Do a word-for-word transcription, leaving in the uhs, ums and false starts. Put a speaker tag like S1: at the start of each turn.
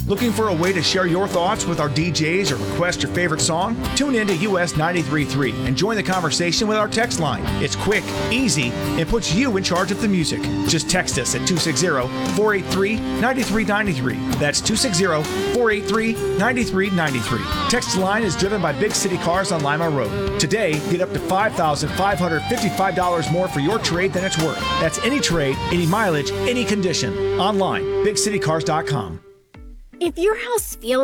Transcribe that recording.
S1: Looking for a way to share your thoughts with our D Js or request your favorite song? Tune in to U S ninety-three point three and join the conversation with our text line. It's quick, easy, and puts you in charge of the music. Just text us at two six zero, four eight three, nine three nine three. That's two six zero, four eight three, nine three nine three. Text line is driven by Big City Cars on Lima Road. Today, get up to five thousand five hundred fifty-five dollars more for your trade than it's worth. That's any trade, any mileage, any condition. Online, big city cars dot com.
S2: If your house feels